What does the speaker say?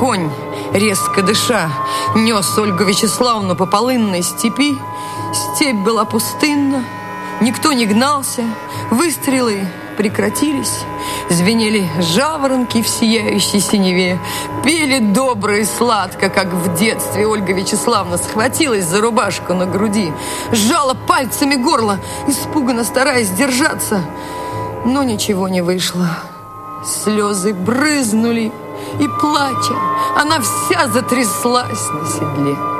конь, резко дыша, нес Ольгу Вячеславовну по полынной степи. Степь была пустынна, никто не гнался, выстрелы прекратились, звенели жаворонки в сияющей синеве, пели добро и сладко, как в детстве. Ольга Вячеславовна схватилась за рубашку на груди, сжала пальцами горло, испуганно стараясь держаться, но ничего не вышло. Слезы брызнули, и, плача, она вся затряслась на седле.